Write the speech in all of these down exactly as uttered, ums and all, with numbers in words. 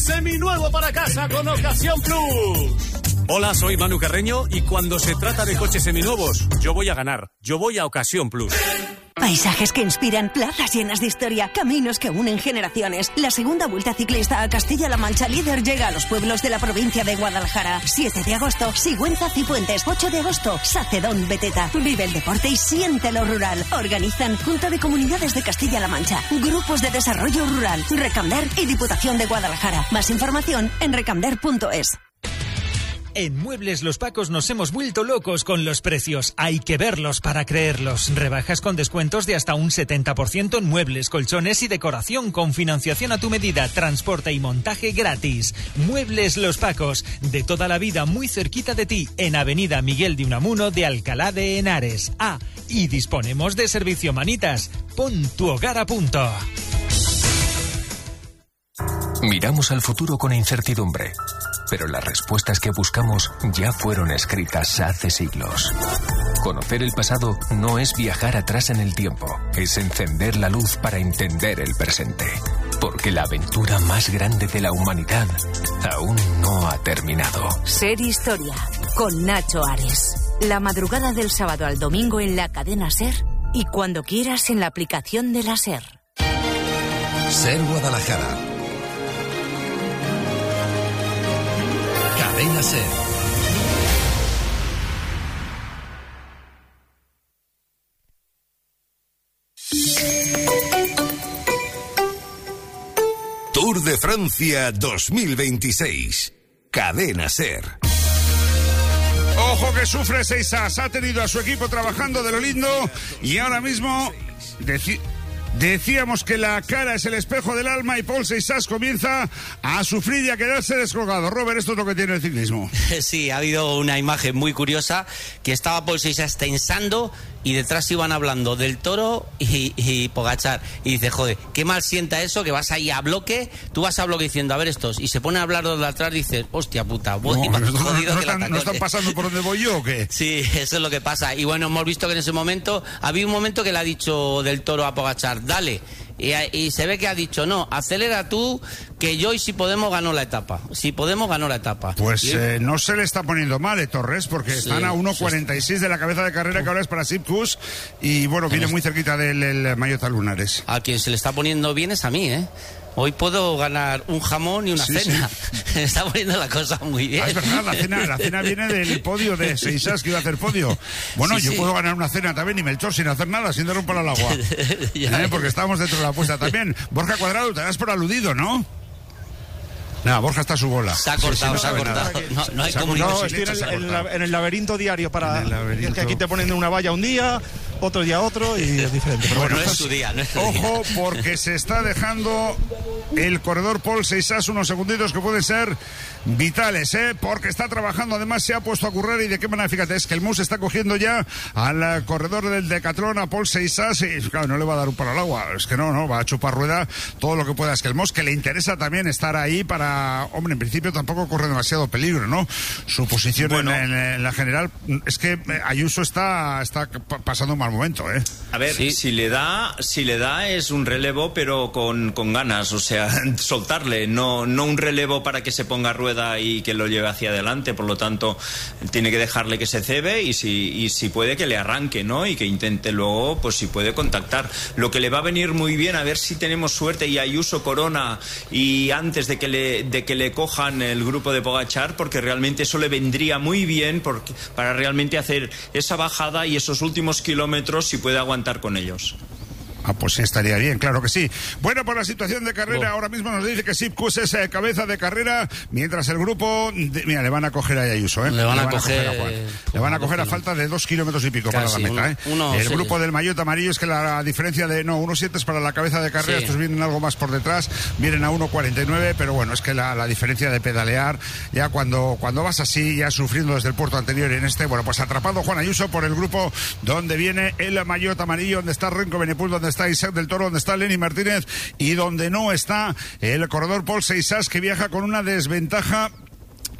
seminuevo para casa con Ocasión Plus. Hola, soy Manu Carreño y cuando se trata de coches seminuevos, yo voy a ganar. Yo voy a Ocasión Plus. Paisajes que inspiran, plazas llenas de historia, caminos que unen generaciones. La segunda Vuelta Ciclista a Castilla-La Mancha Líder llega a los pueblos de la provincia de Guadalajara. siete de agosto, Sigüenza Cifuentes. ocho de agosto, Sacedón Beteta. Vive el deporte y siente lo rural. Organizan Junta de Comunidades de Castilla-La Mancha, Grupos de Desarrollo Rural, Recamder y Diputación de Guadalajara. Más información en recamder punto es. En Muebles Los Pacos nos hemos vuelto locos con los precios. Hay que verlos para creerlos. Rebajas con descuentos de hasta un setenta por ciento en muebles, colchones y decoración con financiación a tu medida, transporte y montaje gratis. Muebles Los Pacos, de toda la vida muy cerquita de ti, en Avenida Miguel de Unamuno de Alcalá de Henares. Ah, y disponemos de servicio manitas. Pon tu hogar a punto. Miramos al futuro con incertidumbre, pero las respuestas que buscamos ya fueron escritas hace siglos. Conocer el pasado no es viajar atrás en el tiempo, es encender la luz para entender el presente. Porque la aventura más grande de la humanidad aún no ha terminado. Ser Historia, con Nacho Ares. La madrugada del sábado al domingo en la cadena SER y cuando quieras en la aplicación de la SER. SER Guadalajara. Cadena SER. Tour de Francia dos mil veintiséis. Cadena SER. Ojo que sufre Seisas. Ha tenido a su equipo trabajando de lo lindo y ahora mismo deci- decíamos que la cara es el espejo del alma y Paul Seisas comienza a sufrir y a quedarse descolgado. Robert, esto es lo que tiene el ciclismo. Sí, ha habido una imagen muy curiosa que estaba Paul Seisas tensando y detrás iban hablando del Toro y, y Pogačar. Y dice, joder, qué mal sienta eso, que vas ahí a bloque, tú vas a bloque diciendo, a ver estos, y se pone a hablar los de atrás y dice, hostia puta, voy no, más no, jodido no, que la están, ¿No están pasando por donde voy yo o qué? Sí, eso es lo que pasa. Y bueno, hemos visto que en ese momento, había un momento que le ha dicho del Toro a Pogačar, dale. Y, y se ve que ha dicho, no, acelera tú, que yo y si Podemos ganó la etapa. Si Podemos ganó la etapa. Pues y... eh, no se le está poniendo mal, eh, Torres, porque sí, están a uno cuarenta y seis sí. de la cabeza de carrera, que ahora es para Sipkus, y bueno, viene muy cerquita del el Maillot Lunares. A quien se le está poniendo bien es a mí, ¿eh? Hoy puedo ganar un jamón y una sí, cena. Sí. Me está poniendo la cosa muy bien. Ah, es verdad, la cena, la cena viene del podio de Seisas, que iba a hacer podio. Bueno, sí, yo sí. puedo ganar una cena también y Melchor sin hacer nada, sin dar un palo al agua. ¿Eh? Porque estábamos dentro de la apuesta también. Borja Cuadrado, te das por aludido, ¿no? Nada, Borja está a su bola. Se ha cortado, sí, sí, no se ha cortado. No, no hay comunicación. No, estoy en el, en, la, en el laberinto diario para... Laberinto. Es que aquí te ponen una valla un día, otro día otro y es diferente. Pero bueno, no es su día, no es su ojo, día. Porque se está dejando el corredor Paul Seisas unos segunditos que pueden ser vitales, ¿eh? Porque está trabajando, además se ha puesto a currar y de qué manera, fíjate, es que el Mus está cogiendo ya al corredor del Decathlon, a Paul Seisas, y claro, no le va a dar un palo al agua, es que no, no, va a chupar rueda todo lo que pueda. Es que el Mus, que le interesa también estar ahí para, hombre, en principio tampoco corre demasiado peligro, ¿no? Su posición bueno. en, en, en la general, es que Ayuso está, está pasando un mal momento, ¿eh? A ver, sí. si le da, si le da es un relevo, pero con, con ganas, o sea, soltarle, no, no un relevo para que se ponga a rueda y que lo lleve hacia adelante, por lo tanto tiene que dejarle que se cebe y si, y si puede que le arranque, ¿no? Y que intente luego, pues si puede contactar. Lo que le va a venir muy bien, a ver si tenemos suerte y Ayuso corona y antes de que le, de que le cojan el grupo de Pogačar, porque realmente eso le vendría muy bien porque, para realmente hacer esa bajada y esos últimos kilómetros si puede aguantar con ellos. Ah, pues sí, estaría bien, claro que sí. Bueno, por la situación de carrera, oh. ahora mismo nos dice que Sipkus es eh, cabeza de carrera, mientras el grupo... De, mira, le van a coger a Ayuso, ¿eh? Le van, le a, van coger, a coger a Juan. Le van a coger a falta de dos kilómetros y pico Casi, para la meta, ¿eh? Uno, uno, el sí. grupo del Maillot amarillo es que la diferencia de... No, uno siete es para la cabeza de carrera, sí. Estos vienen algo más por detrás, vienen a uno cuarenta y nueve, pero bueno, es que la, la diferencia de pedalear, ya cuando, cuando vas así, ya sufriendo desde el puerto anterior en este, bueno, pues atrapado Juan Ayuso por el grupo donde viene el Maillot amarillo, donde está Renko Benepul, donde está Isaac del Toro, donde está Lenny Martínez y donde no está el corredor Paul Seisas, que viaja con una desventaja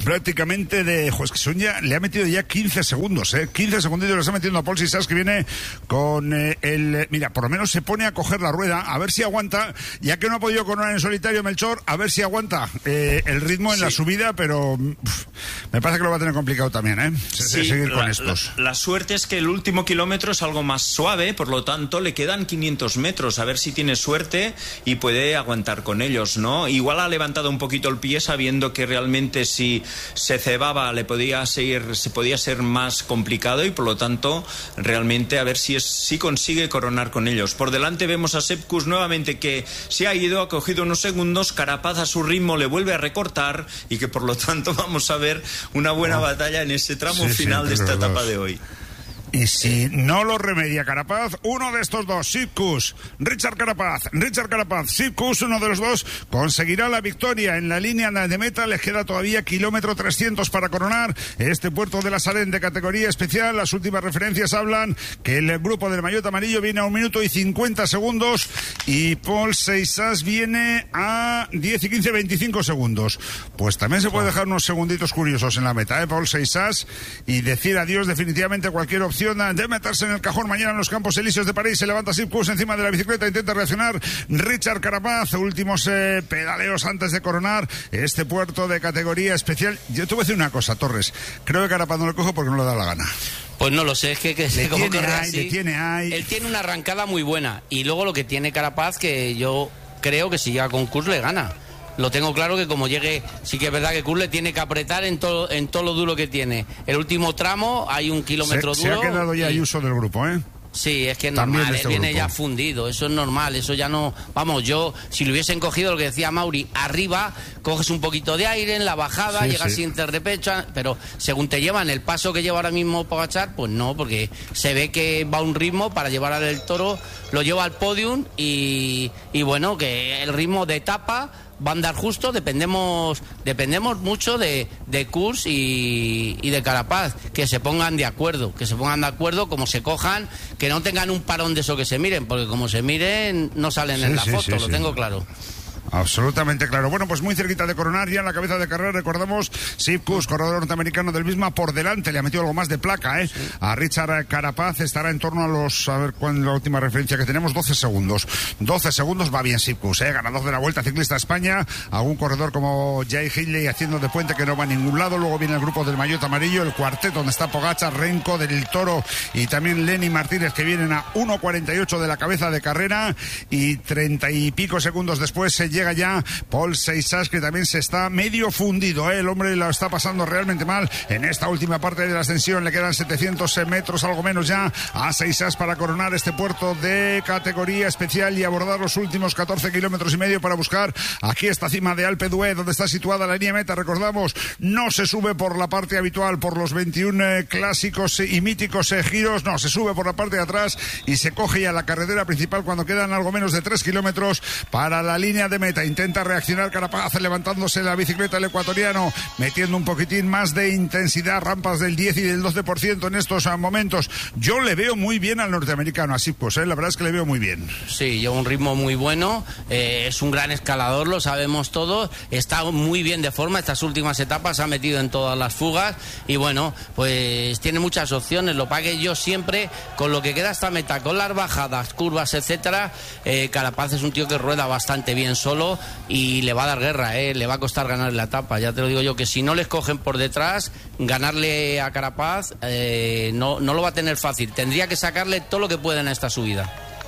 prácticamente de... Jo, es que son ya, le ha metido ya quince segundos, ¿eh? quince segunditos le está metiendo a Paul Sisas, que viene con eh, el... Mira, por lo menos se pone a coger la rueda, a ver si aguanta, ya que no ha podido coronar en solitario Melchor, a ver si aguanta eh, el ritmo en sí. la subida, pero uf, me parece que lo va a tener complicado también, ¿eh? Se, sí, seguir la, con estos. La, la suerte es que el último kilómetro es algo más suave, por lo tanto le quedan quinientos metros, a ver si tiene suerte y puede aguantar con ellos, ¿no? Igual ha levantado un poquito el pie sabiendo que realmente si se cebaba le podía seguir, se podía ser más complicado y por lo tanto realmente a ver si, es, si consigue coronar con ellos. Por delante vemos a Sepp Kuss nuevamente que se ha ido, ha cogido unos segundos, Carapaz a su ritmo le vuelve a recortar y que por lo tanto vamos a ver una buena oh. batalla en ese tramo sí, final sí, de esta etapa de hoy. Y si no lo remedia Carapaz, uno de estos dos, Sepp Kuss, Richard Carapaz, Richard Carapaz, Sepp Kuss, uno de los dos, conseguirá la victoria en la línea de meta. Les queda todavía kilómetro trescientos para coronar este Puerto de la Salén de categoría especial. Las últimas referencias hablan que el grupo del maillot amarillo viene a un minuto y cincuenta segundos y Paul Sisas viene a diez y quince, veinticinco segundos. Pues también se puede dejar unos segunditos curiosos en la meta, ¿eh? Paul Sisas, y decir adiós definitivamente a cualquier opción de meterse en el cajón mañana en los Campos Elíseos de París. Se levanta Sepp Kuss encima de la bicicleta, intenta reaccionar Richard Carapaz, últimos eh, pedaleos antes de coronar este puerto de categoría especial. Yo te voy a decir una cosa, Torres, creo que Carapaz no lo cojo porque no le da la gana. Pues no lo sé, es que, que le como tiene corre ahí, así, le tiene ahí. Él tiene una arrancada muy buena y luego lo que tiene Carapaz, que yo creo que si llega con Kuss le gana. Lo tengo claro que como llegue, sí que es verdad que Kuss le tiene que apretar en todo en todo lo duro que tiene. El último tramo hay un kilómetro se, duro. Se ha quedado ya y... Ayuso del grupo, ¿eh? Sí, es que es También normal, este él viene grupo. ya fundido, eso es normal, eso ya no... Vamos, yo, si lo hubiesen cogido, lo que decía Mauri, arriba, coges un poquito de aire en la bajada, sí, llegas sí. sin de pecho, pero según te llevan el paso que lleva ahora mismo Pogačar, pues no, porque se ve que va a un ritmo para llevar al Toro, lo lleva al podium y, y bueno, que el ritmo de etapa va a andar justo, dependemos dependemos mucho de, de Kuss y, y de Carapaz, que se pongan de acuerdo, que se pongan de acuerdo, como se cojan, que no tengan un parón de eso que se miren, porque como se miren no salen sí, en la sí, foto, sí, lo sí. tengo claro. Absolutamente claro. Bueno, pues muy cerquita de coronar ya en la cabeza de carrera, recordamos, Sepp Kuss, corredor norteamericano del Visma, por delante, le ha metido algo más de placa, ¿eh? Sí. A Richard Carapaz estará en torno a los, a ver cuál es la última referencia que tenemos, doce segundos. doce segundos, va bien Sepp Kuss, ¿eh? Ganador de la Vuelta Ciclista a España, algún corredor como Jay Hindley haciendo de puente que no va a ningún lado, luego viene el grupo del maillot amarillo, el cuarteto donde está Pogačar, Renko, del Toro y también Lenny Martínez, que vienen a uno cuarenta y ocho de la cabeza de carrera y treinta y pico segundos después se llega ya Paul Sisas, que también se está medio fundido, ¿eh? El hombre lo está pasando realmente mal en esta última parte de la ascensión. Le quedan setecientos metros, algo menos ya, a Sisas para coronar este puerto de categoría especial y abordar los últimos catorce kilómetros y medio para buscar aquí esta cima de Alpe d'Huez, donde está situada la línea meta. Recordamos, no se sube por la parte habitual, por los veintiún eh, clásicos y míticos eh, giros, no, se sube por la parte de atrás y se coge ya la carretera principal cuando quedan algo menos de tres kilómetros para la línea de meta. Intenta reaccionar Carapaz levantándose la bicicleta el ecuatoriano, metiendo un poquitín más de intensidad, rampas del diez y del doce por ciento en estos momentos. Yo le veo muy bien al norteamericano, así pues, ¿eh? La verdad es que le veo muy bien. Sí, lleva un ritmo muy bueno, eh, es un gran escalador, lo sabemos todos, está muy bien de forma, estas últimas etapas se ha metido en todas las fugas y bueno, pues tiene muchas opciones. Lo pague yo siempre, con lo que queda esta meta, con las bajadas, curvas, etcétera, eh, Carapaz es un tío que rueda bastante bien solo y le va a dar guerra, ¿eh? Le va a costar ganar la etapa. Ya te lo digo yo, que si no les cogen por detrás, ganarle a Carapaz eh, no, no lo va a tener fácil. Tendría que sacarle todo lo que pueden a esta subida.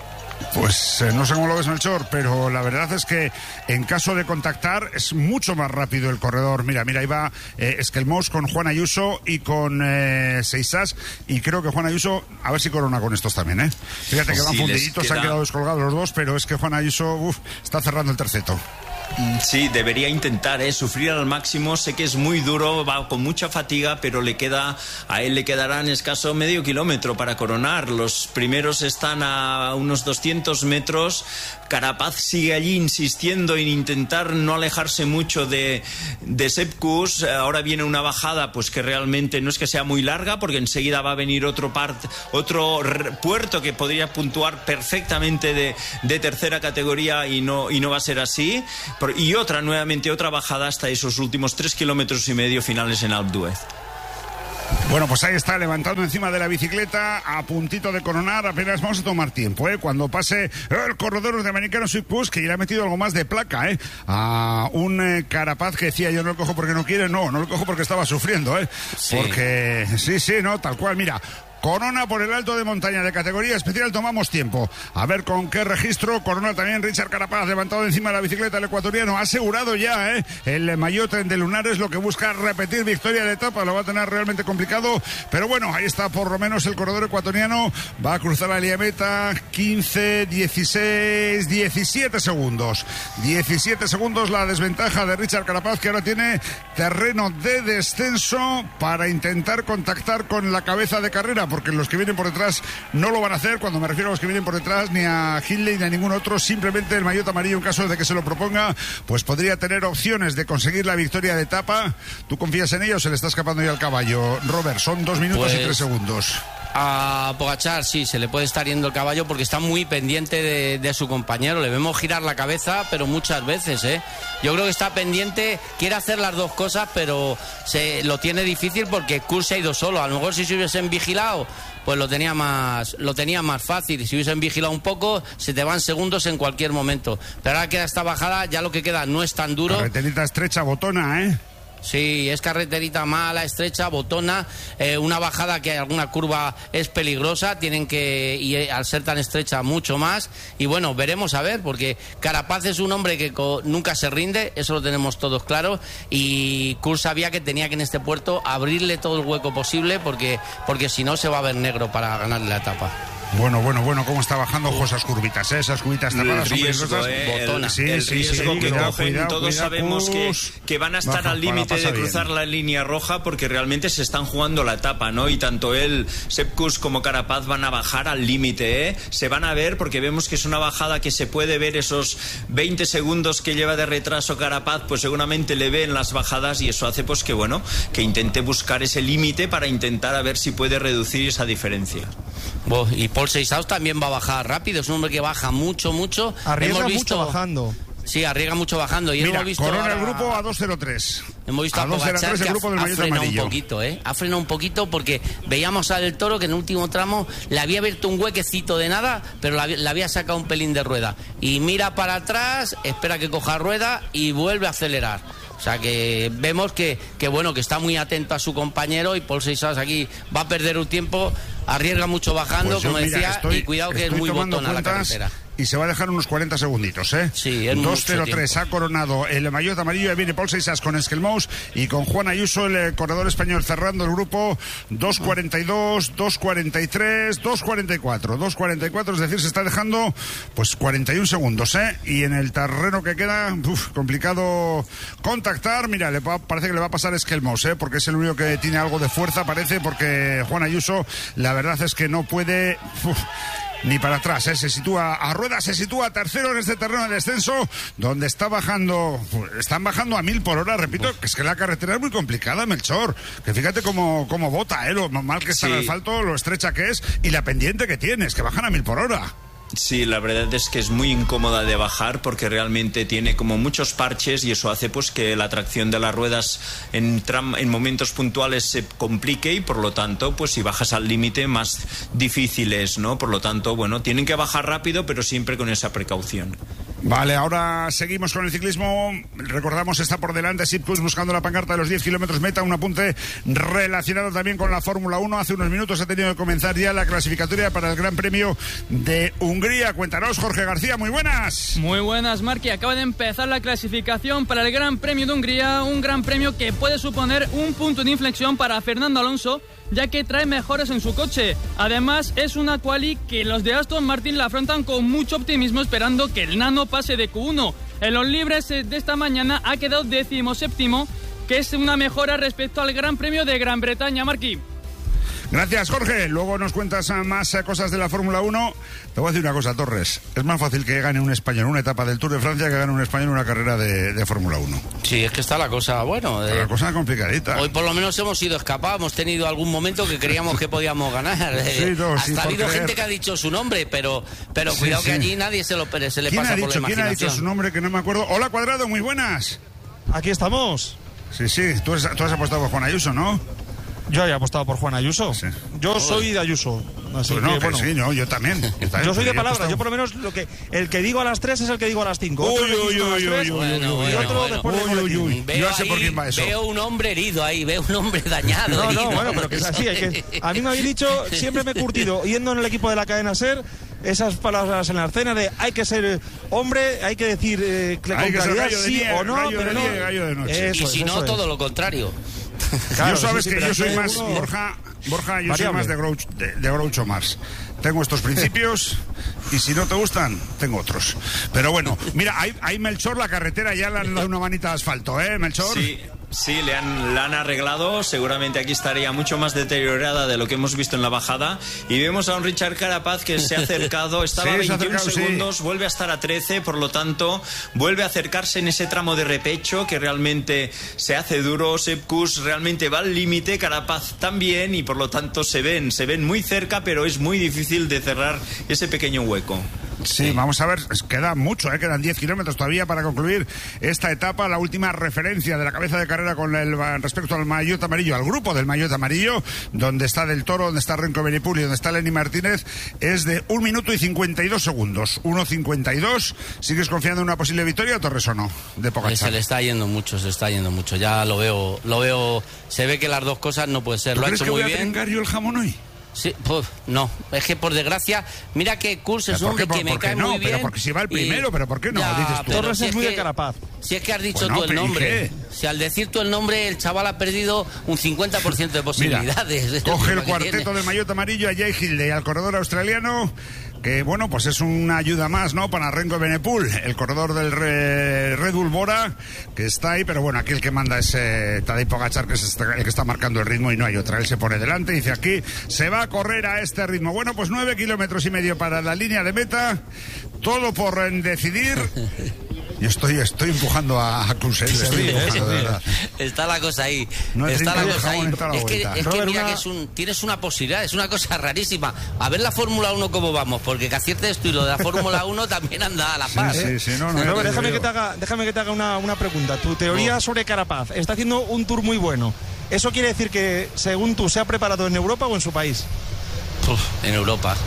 Pues eh, no sé cómo lo ves, Melchor, pero la verdad es que en caso de contactar es mucho más rápido el corredor. Mira, mira, ahí va eh, Esquelmós con Juan Ayuso y con eh, Sisas, y creo que Juan Ayuso, a ver si corona con estos también, ¿eh? Fíjate que sí, van fundiditos, queda... se han quedado descolgados los dos, pero es que Juan Ayuso uf, está cerrando el terceto. Sí, debería intentar, ¿eh? Sufrir al máximo. Sé que es muy duro, va con mucha fatiga, pero le queda a él le quedarán escaso medio kilómetro para coronar. Los primeros están a unos doscientos metros, Carapaz sigue allí insistiendo en intentar no alejarse mucho de, de Sepp Kuss. Ahora viene una bajada pues que realmente no es que sea muy larga, porque enseguida va a venir otro, part, otro puerto que podría puntuar perfectamente de, de tercera categoría y no, y no va a ser así. Y otra, nuevamente otra bajada hasta esos últimos tres kilómetros y medio finales en Alpe d'Huez. Bueno, pues ahí está, levantando encima de la bicicleta, a puntito de coronar. Apenas vamos a tomar tiempo, ¿eh? Cuando pase el corredor norteamericano Sepp Kuss, que ya le ha metido algo más de placa, ¿eh? A un eh, Carapaz que decía, yo no lo cojo porque no quiere, no, no lo cojo porque estaba sufriendo, ¿eh? Sí. Porque, sí, sí, no, tal cual, mira. Corona por el alto de montaña de categoría especial, tomamos tiempo. A ver con qué registro. Corona también Richard Carapaz, levantado encima de la bicicleta el ecuatoriano. Ha asegurado ya, ¿eh? El maillot de Lunares, lo que busca repetir victoria de etapa. Lo va a tener realmente complicado. Pero bueno, ahí está por lo menos el corredor ecuatoriano. Va a cruzar la línea meta. quince, dieciséis, diecisiete segundos. diecisiete segundos la desventaja de Richard Carapaz, que ahora tiene terreno de descenso para intentar contactar con la cabeza de carrera, porque los que vienen por detrás no lo van a hacer. Cuando me refiero a los que vienen por detrás, ni a Hindley ni a ningún otro, simplemente el maillot amarillo, en caso de que se lo proponga, pues podría tener opciones de conseguir la victoria de etapa. ¿Tú confías en ello o se le está escapando ya el caballo? Robert, son dos minutos pues... y tres segundos. A Pogačar sí, se le puede estar yendo el caballo porque está muy pendiente de, de su compañero. Le vemos girar la cabeza, pero muchas veces, ¿eh? Yo creo que está pendiente, quiere hacer las dos cosas, pero se lo tiene difícil porque Kuss se ha ido solo. A lo mejor si se hubiesen vigilado, pues lo tenía más, lo tenía más fácil. Si hubiesen vigilado un poco, se te van segundos en cualquier momento. Pero ahora queda esta bajada, ya lo que queda no es tan duro. Carreterita estrecha, botona, ¿eh? Sí, es carreterita mala, estrecha, botona, eh, una bajada que alguna curva es peligrosa, tienen que, y eh, al ser tan estrecha, mucho más. Y bueno, veremos a ver, porque Carapaz es un hombre que co- nunca se rinde, eso lo tenemos todos claro, y Kuss sabía que tenía que en este puerto abrirle todo el hueco posible, porque, porque si no se va a ver negro para ganarle la etapa. Bueno, bueno, bueno, cómo está bajando ojo esas curvitas, ¿eh? Esas curvitas tapadas. El riesgo, eh, el, sí, el sí, riesgo sí, que cuidado, cogen, cuidado, todos cuidado, sabemos que, que van a estar baja, al límite de cruzar bien la línea roja, porque realmente se están jugando la etapa, ¿no? Y tanto él, Sepp Kuss, como Carapaz van a bajar al límite, ¿eh? Se van a ver, porque vemos que es una bajada que se puede ver esos veinte segundos que lleva de retraso Carapaz, pues seguramente le ve en las bajadas, y eso hace pues que, bueno, que intente buscar ese límite para intentar a ver si puede reducir esa diferencia. Oh, y Paul Seisaus también va a bajar rápido, es un hombre que baja mucho, mucho. Arriesga hemos visto... mucho bajando. Sí, arriesga mucho bajando. Y Mira, hemos visto corona ahora... el grupo a dos cero tres. Hemos visto a, a Pogačar que grupo del ha, ha frenado amarillo. un poquito, ¿eh? Ha frenado un poquito porque veíamos al Toro que en el último tramo le había abierto un huequecito de nada, pero le, le había sacado un pelín de rueda. Y mira para atrás, espera que coja rueda y vuelve a acelerar. O sea que vemos que, que bueno, que está muy atento a su compañero, y Paul Seisaus aquí va a perder un tiempo, arriesga mucho bajando, pues yo, como mira, decía, estoy, y cuidado que es muy botona la carretera. Y se va a dejar unos cuarenta segunditos, ¿eh? Sí, es dos cero tres ha coronado el maillot amarillo. Y viene Paul Seisaus con Esquelmous y con Juan Ayuso, el corredor español, cerrando el grupo. Dos cuarenta y dos, dos cuarenta y tres, dos cuarenta y cuatro. dos cuarenta y cuatro, es decir, se está dejando pues cuarenta y un segundos, ¿eh? Y en el terreno que queda, uf, complicado contactar. Mira, le va, parece que le va a pasar Esquelmous, ¿eh? Porque es el único que tiene algo de fuerza, parece, porque Juan Ayuso, la verdad es que no puede... Uf, ni para atrás, ¿eh? Se sitúa a rueda, se sitúa tercero en este terreno de descenso, donde está bajando, están bajando a mil por hora, repito, que es que la carretera es muy complicada, Melchor, que fíjate cómo, cómo bota, ¿eh? Lo mal que está sí. El asfalto, lo estrecha que es, y la pendiente que tienes, que bajan a mil por hora. Sí, la verdad es que es muy incómoda de bajar, porque realmente tiene como muchos parches, y eso hace pues que la tracción de las ruedas en, tram, en momentos puntuales se complique, y por lo tanto pues si bajas al límite más difícil es, ¿no? Por lo tanto, bueno, tienen que bajar rápido, pero siempre con esa precaución. Vale, ahora seguimos con el ciclismo. Recordamos, está por delante Sepp Kuss buscando la pancarta de los diez kilómetros meta, un apunte relacionado también con la Fórmula uno. Hace unos minutos ha tenido que comenzar ya la clasificatoria para el Gran Premio de Hungría. Cuéntanos, Jorge García, muy buenas. Muy buenas, Marqui. Acaba de empezar la clasificación para el Gran Premio de Hungría, un Gran Premio que puede suponer un punto de inflexión para Fernando Alonso, ya que trae mejoras en su coche. Además, es una quali que los de Aston Martin la afrontan con mucho optimismo, esperando que el Nano pase de Q uno. En los libres de esta mañana ha quedado decimoséptimo, que es una mejora respecto al Gran Premio de Gran Bretaña, Marquí. Gracias, Jorge. Luego nos cuentas más cosas de la Fórmula uno. Te voy a decir una cosa, Torres. Es más fácil que gane un español una etapa del Tour de Francia que gane un español una carrera de, de Fórmula uno. Sí, es que está la cosa, bueno... De... La cosa complicadita. Hoy por lo menos hemos sido escapados, hemos tenido algún momento que creíamos que podíamos ganar. Sí, no, Hasta sí, ha habido creer. gente que ha dicho su nombre, pero, pero Sí, cuidado sí. que allí nadie se, lo, se le ¿Quién pasa ha por dicho, la ¿Quién ha dicho imaginación. su nombre que no me acuerdo? Hola, Cuadrado, muy buenas. Aquí estamos. Sí, sí, tú, has, tú has apostado por Juan Ayuso, ¿no? Yo había apostado por Juan Ayuso. Sí. Yo soy de Ayuso. Así Pues no, que, que bueno. sí, no, yo también. Yo, también, Yo soy de he palabra, apostado- yo por lo menos lo que el que digo a las tres es el que digo a las cinco. Otro Uy, le uy, digo a las uy, tres, uy, uy, Bueno, y bueno, otro bueno. después de Uy, uy, boletín. uy. Veo Yo sé ahí, por quién va eso. Veo un hombre herido ahí, veo un hombre dañado. No, herido. no, bueno, pero que es así. Es que a mí me habéis dicho, siempre me he curtido, yendo en el equipo de la cadena SER, esas palabras en la escena de hay que ser hombre, hay que decir eh, con Hay que ser claridad gallo de sí día, o no, gallo de pero no. día, gallo de noche. Eso Y es, si no, eso es. todo lo contrario. Claro, yo sabes sí, sí, que pero yo soy hay más, uno- Borja, Borja, yo Variable. soy más de Groucho, de, de Groucho Marx. Tengo estos principios y si no te gustan, tengo otros. Pero bueno, mira, hay, hay Melchor, la carretera ya le han dado una manita de asfalto, ¿eh, Melchor? Sí, sí, le han, la han arreglado. Seguramente aquí estaría mucho más deteriorada de lo que hemos visto en la bajada. Y vemos a un Richard Carapaz que se ha acercado. Estaba Sí, a se ha veintiún acercado, sí. segundos, vuelve a estar a trece. Por lo tanto, vuelve a acercarse en ese tramo de repecho que realmente se hace duro. Sepp Kuss realmente va al límite. Carapaz también. Y por lo tanto, se ven, se ven muy cerca, pero es muy difícil de cerrar ese pequeño hueco. Sí, vamos a ver, es- queda mucho, ¿eh? Quedan diez kilómetros todavía para concluir esta etapa. La última referencia de la cabeza de carrera con el respecto al maillot amarillo, al grupo del maillot amarillo, donde está Del Toro, donde está Renko Benipul y donde está Lenny Martínez, es de un minuto y cincuenta y dos segundos. uno cincuenta y dos. ¿Sigues confiando en una posible victoria, Torres, o no? De Eh, Pogačar. Se le está yendo mucho, se está yendo mucho. Ya lo veo, lo veo. Se ve que las dos cosas no pueden ser. ¿Tú Lo ha crees hecho que muy voy a bien. trengar yo el jamón hoy? Sí, pues, no, es que por desgracia, mira que Kuss es ¿Pero un por qué? hombre que ¿Por- me por qué cae no? muy bien. Pero porque si va el primero, ¿pero por qué no? Ya, Dices tú. pero Torres si es muy que- de Carapaz. Si es que has dicho Bueno, tú el pero ¿y nombre, qué? si al decir tú el nombre el chaval ha perdido un cincuenta por ciento de Mira, posibilidades. coge el Lo que cuarteto tiene. del maillot amarillo a Jay Hindley, al corredor australiano, que bueno, pues es una ayuda más, ¿no? Para Renko Benepul, el corredor del Re- Red Bull Bora, que está ahí, pero bueno, aquí el que manda es eh, Tadej Pogačar, que es este- el que está marcando el ritmo y no hay otra. Él se pone delante y dice aquí, se va a correr a este ritmo. Bueno, pues nueve kilómetros y medio para la línea de meta, todo por eh, decidir. Yo estoy, estoy empujando a, a Kuss, ¿eh? Le estoy ríe, empujando, se de ríe. verdad. Está la cosa ahí. No es está la trinca de cosa ahí. jamón en toda la Es que, vuelta. es que Robert, mira una- que es un, tienes una posibilidad, es una cosa rarísima. A ver la Fórmula uno cómo vamos, porque que aciertes tú y lo de la Fórmula uno también anda a la Sí, par. sí, sí, no, no, Robert, ya te déjame digo que te haga, déjame que te haga una, una pregunta. Tu teoría sobre Carapaz está haciendo un tour muy bueno. ¿Eso quiere decir que, según tú, se ha preparado en Europa o en su país? Uf, en Europa.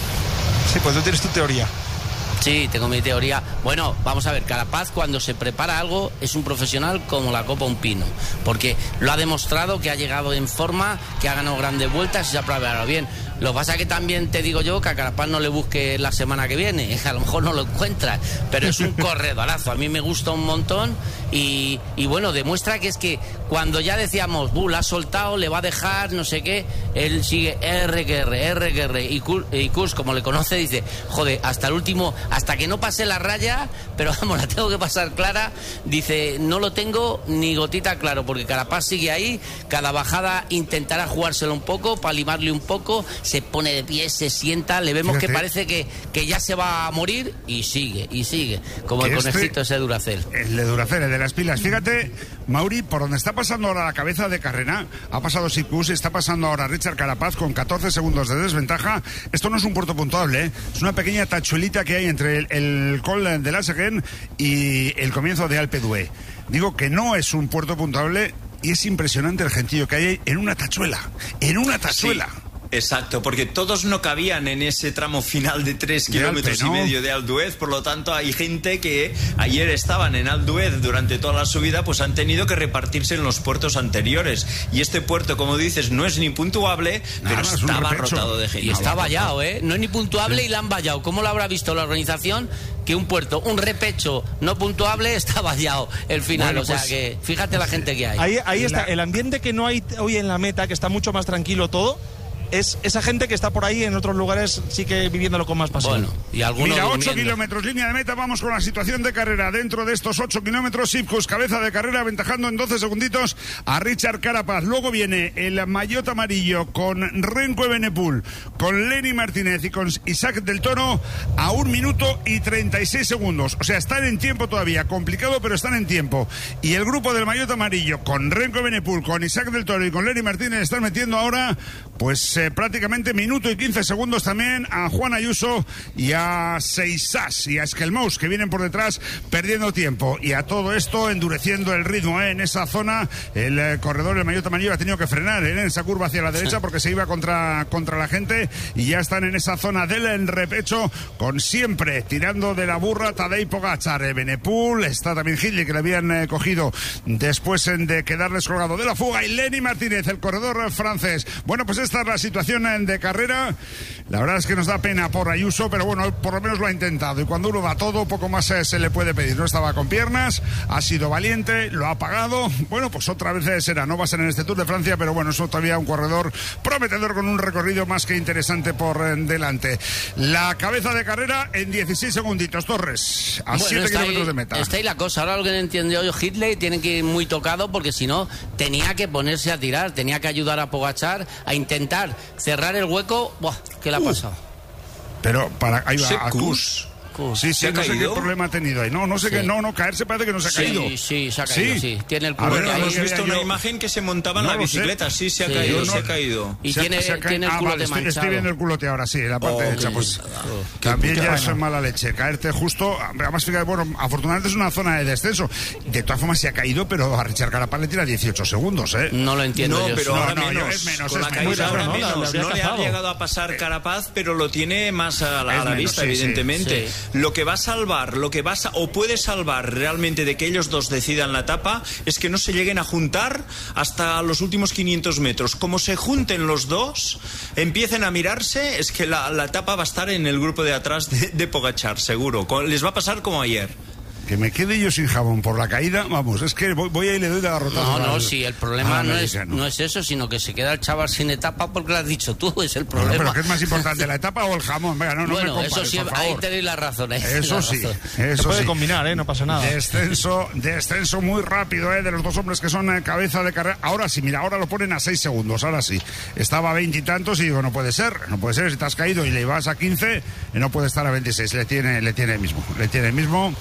Sí, pues tú tienes tu teoría. Sí, tengo mi teoría. Bueno, vamos a ver, Carapaz cuando se prepara algo es un profesional como la copa un pino, porque lo ha demostrado que ha llegado en forma, que ha ganado grandes vueltas y se ha preparado bien. Lo que pasa que también te digo yo que a Carapaz no le busques la semana que viene, a lo mejor no lo encuentras, pero es un corredorazo, a mí me gusta un montón y, y bueno, demuestra que es que cuando ya decíamos, buh, la ha soltado, le va a dejar, no sé qué, él sigue R que R, R que R, y Kuss, y Kuss, como le conoce, dice, joder, hasta el último, hasta que no pase la raya, pero vamos, la tengo que pasar clara, dice, no lo tengo ni gotita claro, porque Carapaz sigue ahí, cada bajada intentará jugárselo un poco, para limarle un poco, se pone de pie, se sienta, le vemos Fíjate. que parece que, que ya se va a morir y sigue, y sigue, como Que el este- conejito ese Duracell. El de Duracell, el de las pilas. Fíjate, Mauri, por donde está pasando ahora la cabeza de carrera, ha pasado Sepp Kuss, está pasando ahora Richard Carapaz con catorce segundos de desventaja. Esto no es un puerto puntuable, ¿eh? Es una pequeña tachuelita que hay entre el, el Col de Laseguen y el comienzo de Alpe d'Huez. Digo que no es un puerto puntuable y es impresionante el gentío que hay en una tachuela, en una tachuela. Sí. Exacto, porque todos no cabían en ese tramo final de tres De kilómetros Alpe, ¿no? y medio de Alpe d'Huez, por lo tanto hay gente que ayer estaban en Alpe d'Huez durante toda la subida, pues han tenido que repartirse en los puertos anteriores. Y este puerto, como dices, no es ni puntuable, Nada, pero es un estaba repecho. rotado de gente. Y está vallado, ¿eh? No es ni puntuable y la han vallado. ¿Cómo lo habrá visto la organización? Que un puerto, un repecho no puntuable está vallado el final. Bueno, o sea pues, que fíjate la gente que hay. Ahí, ahí La- está, el ambiente que no hay hoy en la meta, que está mucho más tranquilo todo, es esa gente que está por ahí en otros lugares sí que viviéndolo con más pasión. Bueno, y algunos Mira, durmiendo. ocho kilómetros, línea de meta, vamos con la situación de carrera. Dentro de estos ocho kilómetros, Sipkus, cabeza de carrera, aventajando en doce segunditos a Richard Carapaz. Luego viene el maillot amarillo con Renko Evenepoel, con Lenny Martínez y con Isaac del Toro a un minuto y treinta y seis segundos. O sea, están en tiempo todavía, complicado, pero están en tiempo. Y el grupo del maillot amarillo con Renko Evenepoel, con Isaac del Toro y con Lenny Martínez están metiendo ahora pues eh, prácticamente minuto y quince segundos también a Juan Ayuso y a Seisas y a Esquelmous, que vienen por detrás perdiendo tiempo. Y a todo esto endureciendo el ritmo eh, en esa zona. El eh, corredor, el maillot amarillo, ha tenido que frenar eh, en esa curva hacia la derecha porque se iba contra, contra la gente, y ya están en esa zona del repecho con siempre tirando de la burra Tadej Pogačar. Evenepoel, está también Hindley, que le habían eh, cogido después eh, de quedar descolgado de la fuga, y Lenny Martínez, el corredor eh, francés. Bueno, pues esta es la situación eh, de carrera. La verdad es que nos da pena por Ayuso, pero bueno, por lo menos lo ha intentado, y cuando uno da todo, poco más eh, se le puede pedir. No estaba con piernas, ha sido valiente, lo ha pagado. Bueno, pues otra vez eh, será, no va a ser en este Tour de Francia, pero bueno, es todavía un corredor prometedor con un recorrido más que interesante por eh, delante. La cabeza de carrera en dieciséis segunditos, Torres, a Bueno, siete está kilómetros ahí- de meta. Está ahí la cosa. Ahora lo que no entiendo yo, Hindley tiene que ir muy tocado, porque si no, tenía que ponerse a tirar, tenía que ayudar a Pogačar a intentar cerrar el hueco. Buah, ¿qué le ha Uh. pasado? Pero para ahí va, ¿Se a Kuss? Kuss. Sí, sí, ¿Se ha no sé qué caído? problema ha tenido ahí. No, no sé Sí. qué, no, no, caerse parece que no se ha Sí, caído. sí, se ha caído, sí. Tiene el A culo ver, que no ahí. Hemos sé, visto yo- una imagen que se montaba en No la lo sé. bicicleta. Sí, se ha Sí, caído, yo se ha no- caído. Y Se- tiene, se ha ca- tiene el ah, culo vale, de estoy, estoy manchado. viendo el culote ahora, sí, la parte Oh, derecha, qué- pues qué también puta ya pena. es mala leche, caerte justo, además fíjate, bueno, afortunadamente es una zona de descenso, de todas formas se ha caído, pero a Richard Carapaz le tira dieciocho segundos, ¿eh. No lo entiendo No, yo. pero eso. ahora No, no, menos. es menos, Con es la menos. caída ahora ¿no? La- la menos. habría No le ha cazado. llegado a pasar Carapaz, pero lo tiene más a la, Es a la menos, vista, sí, sí. evidentemente. Sí. Lo que va a salvar, lo que va a, sa- o puede salvar realmente de que ellos dos decidan la etapa, es que no se lleguen a juntar hasta los últimos quinientos metros. Como se junten los dos, empiecen a mirarse, es que la, la etapa va a estar en el grupo de atrás de, de Pogačar, seguro. Co- Les va a pasar como ayer. Que me quede yo sin jabón por la caída, vamos, es que voy, voy ahí y le doy de garrotazo. No, no, al- sí, el problema al no es, americano. no es eso, sino que se queda el chaval sin etapa porque lo has dicho tú, es el Bueno, problema. pero ¿qué es más importante, la etapa o el jamón? Venga, no, no bueno, me eso compares, sí, por ahí favor. tenéis la razón. ahí Eso tenéis la sí, razón. eso Se puede sí. combinar, ¿eh? No pasa nada. Descenso, descenso muy rápido, ¿eh? De los dos hombres que son eh, cabeza de carrera. Ahora sí, mira, ahora lo ponen a seis segundos, ahora sí. Estaba a veintitantos y digo, no puede ser, no puede ser. Si te has caído y le vas a quince, eh, no puede estar a veintiséis. Le tiene, le tiene el mismo, le tiene el mismo.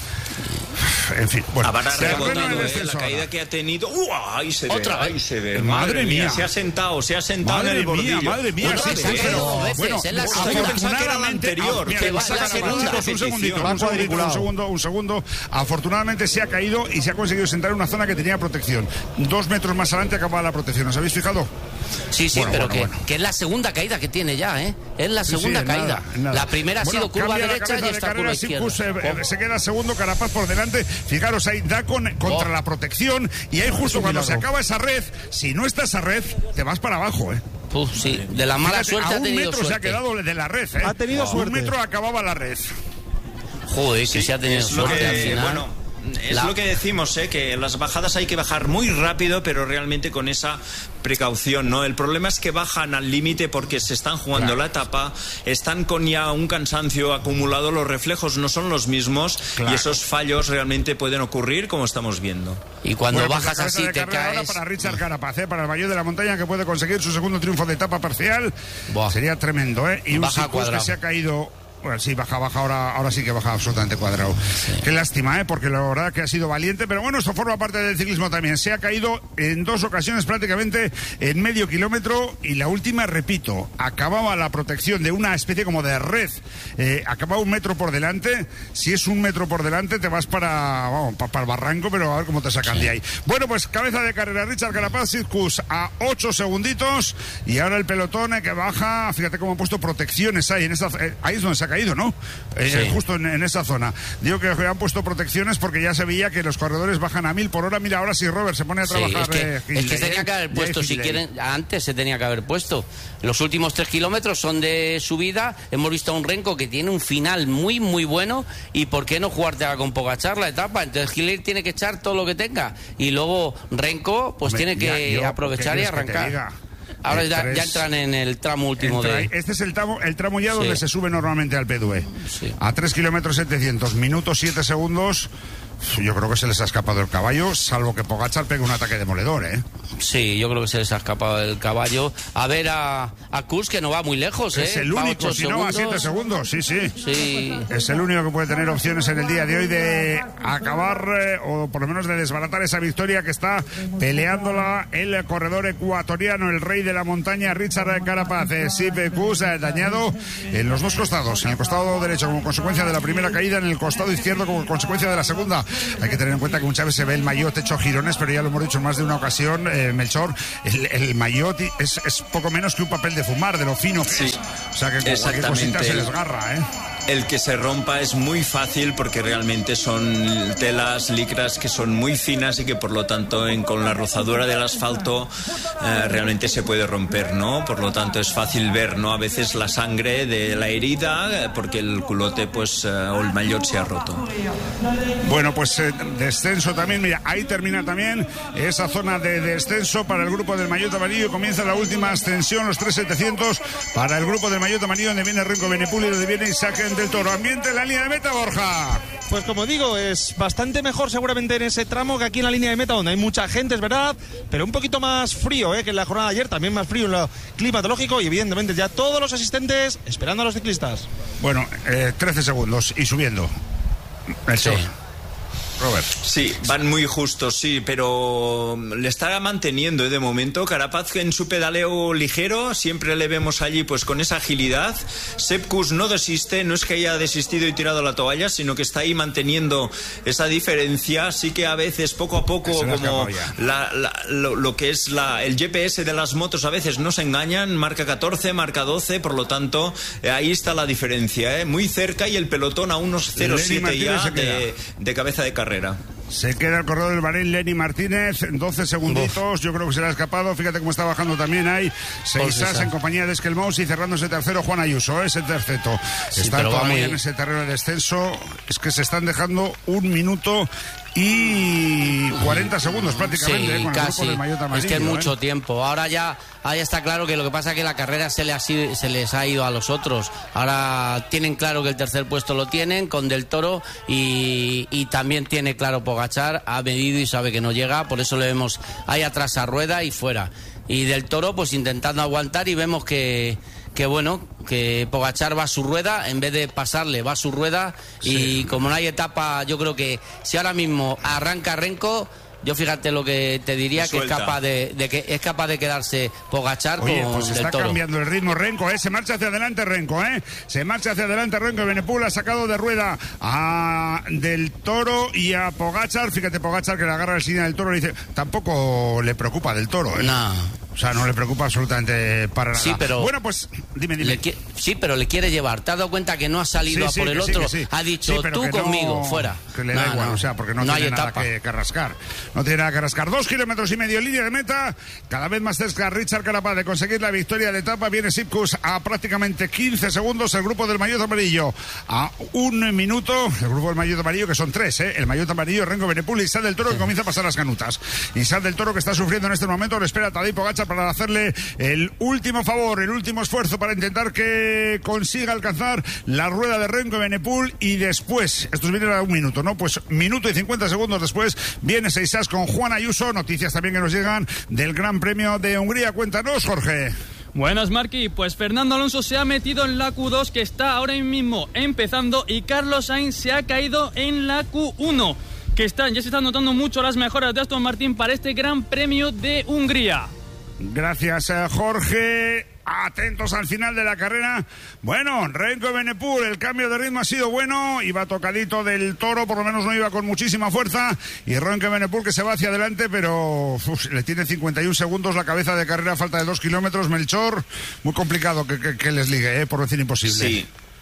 En fin, bueno. Habrá se rebotado, arregla el eh, descenso la caída ahora. que ha tenido. ¡Uah! Ahí se ve, Otra ahí vez. se ve. Madre mía. Se ha sentado, se ha sentado Madre en el mía, bordillo. madre mía, Otra sí, vez. se ha caído dos veces, Bueno, es la segunda. Yo pensaba que era la anterior. Mira, Que me va sacan la a segunda chicos, un segundito, repetición. un segundito, un segundo, un segundo. Afortunadamente se ha caído y se ha conseguido sentar en una zona que tenía protección. Dos metros más adelante acababa la protección. ¿Os habéis fijado? Sí, sí, Bueno, pero bueno, que, bueno. que es la segunda caída que tiene ya, ¿eh? Es la Sí, segunda sí, en caída. nada, en nada. La primera ha Bueno, sido curva cambia la derecha cabeza y de esta carrera, curva Sipkus, izquierda. eh, eh, se queda segundo, Carapaz por delante. Fijaros, ahí da con, contra Oh. la protección y ahí justo un cuando se milagro. acaba esa red, si no está esa red, te vas para abajo, ¿eh? Uf, sí, de la mala Fíjate, suerte a ha un tenido metro se ha suerte. quedado de la red, ¿eh? Ha tenido A suerte. Un metro acababa la red. Joder, que se ha tenido Es lo suerte al que, final. bueno, es La- lo que decimos, ¿eh? Que en las bajadas hay que bajar muy rápido, pero realmente con esa precaución, ¿no? El problema es que bajan al límite porque se están jugando Claro. la etapa, están con ya un cansancio acumulado, los reflejos no son los mismos Claro. y esos fallos realmente pueden ocurrir como estamos viendo. Y cuando Bueno, pues bajas la cabeza así de te carrera ahora caes. para Richard Carapaz, ¿eh? Para el Valle de la Montaña, que puede conseguir su segundo triunfo de etapa parcial. Buah. Sería tremendo, ¿eh? Y un Baja Sipkus que Cuadrado. se ha caído. Bueno, sí, baja, baja, ahora, ahora sí que baja absolutamente Cuadrado. Qué lástima, ¿eh? Porque la verdad que ha sido valiente, pero bueno, esto forma parte del ciclismo también. Se ha caído en dos ocasiones prácticamente en medio kilómetro y la última, repito, acababa la protección de una especie como de red. Eh, acababa un metro por delante. Si es un metro por delante, te vas para, vamos, pa- para el barranco, pero a ver cómo te sacan de ahí. Bueno, pues cabeza de carrera, Richard Carapaz, Sipkus a ocho segunditos y ahora el pelotón eh, que baja, fíjate cómo han puesto protecciones ahí, en esa, eh, ahí es donde se ha caído, ¿no? Eh, Sí. Justo en, en esa zona. Digo que han puesto protecciones porque ya se veía que los corredores bajan a mil por hora. Mira, ahora sí, Robert se pone a Sí, trabajar. es que, eh, es que Hindley, tenía eh. que haber Ya puesto, hay si Hindley. quieren, antes se tenía que haber puesto. Los últimos tres kilómetros son de subida. Hemos visto a un Renko que tiene un final muy, muy bueno. ¿Y por qué no jugártela con Pogačar la etapa? Entonces Hindley tiene que echar todo lo que tenga. Y luego Renko, pues Hombre, tiene que ya, yo, aprovechar ¿qué y quieres que te arrancar. diga? Ahora ya, ya entran en el tramo último Entra, de... Este es el tramo, el tramo ya donde sí. se sube normalmente al P D U. Sí. A tres kilómetros setecientos, minutos siete segundos. Yo creo que se les ha escapado el caballo, salvo que Pogačar pegue un ataque demoledor, ¿eh? Sí, yo creo que se les ha escapado el caballo. A ver a, a Kuss, que no va muy lejos, ¿eh? Es el único, si no, a siete segundos, sí, sí. Sí. Es el único que puede tener opciones en el día de hoy de acabar, eh, o por lo menos de desbaratar esa victoria que está peleándola el corredor ecuatoriano, el rey de la montaña, Richard Carapaz. Eh, Sepp Kuss, eh, dañado en los dos costados, en el costado derecho como consecuencia de la primera caída, en el costado izquierdo como consecuencia de la segunda. Hay que tener en cuenta que muchas veces se ve el maillot hecho girones, pero ya lo hemos dicho en más de una ocasión, eh, Melchor, el, el maillot es, es poco menos que un papel de fumar, de lo fino que sí. es. O sea que con cualquier cosita se desgarra, ¿eh? El que se rompa es muy fácil porque realmente son telas, licras que son muy finas y que por lo tanto en, con la rozadura del asfalto eh, realmente se puede romper, ¿no? Por lo tanto es fácil ver, ¿no? A veces la sangre de la herida eh, porque el culote pues eh, o el maillot se ha roto. Bueno, pues eh, descenso también, mira, ahí termina también esa zona de descenso para el grupo del maillot amarillo. Comienza la última ascensión, los tres setecientos para el grupo del maillot amarillo, donde viene Renko Benepul y donde viene Isaac del Toro. Ambiente en la línea de meta, Borja. Pues como digo, es bastante mejor seguramente en ese tramo que aquí en la línea de meta, donde hay mucha gente, es verdad, pero un poquito más frío ¿eh? que en la jornada de ayer, también más frío en lo climatológico y evidentemente ya todos los asistentes esperando a los ciclistas. Bueno, eh, trece segundos y subiendo. El sí. Robert. Sí, van muy justos, sí, pero le está manteniendo ¿eh? de momento. Carapaz en su pedaleo ligero, siempre le vemos allí pues con esa agilidad. Sepp Kuss no desiste, no es que haya desistido y tirado la toalla, sino que está ahí manteniendo esa diferencia. Sí que a veces poco a poco como la, la, lo, lo que es la, el G P S de las motos a veces no se engañan, marca catorce, marca doce, por lo tanto eh, ahí está la diferencia, ¿eh? Muy cerca y el pelotón a unos cero siete ya de, de cabeza de carrera. Se queda el corredor del Bahrein, Lenny Martínez, doce segunditos. Uf. Yo creo que se le ha escapado. Fíjate cómo está bajando también ahí Seisas en compañía de Esquelmous y cerrándose tercero Juan Ayuso, ese terceto. Sí, está todavía muy... en ese terreno de descenso. Es que se están dejando un minuto y cuarenta segundos prácticamente, sí, eh, con casi. el grupo del maillot amarillo. Es que es mucho eh. tiempo. Ahora ya, ahí está claro que lo que pasa es que la carrera se, le ha, se les ha ido a los otros. Ahora tienen claro que el tercer puesto lo tienen con Del Toro y, y también tiene claro Pogačar, ha medido y sabe que no llega, por eso le vemos ahí atrás a Rueda y fuera. Y Del Toro pues intentando aguantar y vemos que... que bueno, que Pogačar va a su rueda, en vez de pasarle va a su rueda y sí. Como no hay etapa, yo creo que si ahora mismo arranca Renko, yo fíjate lo que te diría, que es capaz de, de que es capaz de quedarse Pogačar con Oye, pues Del está Toro. Cambiando el ritmo Renko, ¿eh? Se marcha hacia adelante Renko, ¿eh? Se marcha hacia adelante Renko. Benepul ha sacado de rueda a Del Toro y a Pogačar. Fíjate, Pogačar que le agarra el silla del Toro y dice, tampoco le preocupa Del Toro, ¿eh? No. O sea, no le preocupa absolutamente para nada. Sí, pero bueno, pues, dime, dime. Le, sí, pero le quiere llevar. ¿Te has dado cuenta que no ha salido sí, sí, a por el sí, otro? Sí, ha dicho, sí, tú conmigo, no, fuera. Que le no, da igual, no, o sea, porque no, no tiene hay nada etapa. que, que rascar. No tiene nada que rascar. Dos kilómetros y medio, línea de meta. Cada vez más cerca Richard Carapaz de conseguir la victoria de etapa. Viene Sepp Kuss a prácticamente quince segundos. El grupo del maillot amarillo a un minuto. El grupo del maillot amarillo, que son tres, ¿eh? El maillot amarillo, Renko Benepul y Isaac del Toro, que comienza a pasar las canutas. Isaac del Toro, que está sufriendo en este momento, le espera a Tadej Pogačar para hacerle el último favor, el último esfuerzo para intentar que consiga alcanzar la rueda de Renko Benepul y después, esto viene a un minuto, ¿no? Pues minuto y cincuenta segundos después viene Seisas con Juan Ayuso. Noticias también que nos llegan del Gran Premio de Hungría. Cuéntanos, Jorge. Buenas, Marqui. Pues Fernando Alonso se ha metido en la Q dos, que está ahora mismo empezando, y Carlos Sainz se ha caído en la Q uno, que están, ya se están notando mucho las mejoras de Aston Martin para este Gran Premio de Hungría. Gracias, Jorge. Atentos al final de la carrera. Bueno, Renko Benepul, el cambio de ritmo ha sido bueno. Iba tocadito Del Toro, por lo menos no iba con muchísima fuerza. Y Renko Benepul que se va hacia adelante, pero uf, le tiene cincuenta y un segundos la cabeza de carrera, falta de dos kilómetros. Melchor, muy complicado que, que, que les ligue, ¿eh? Por decir imposible. Sí.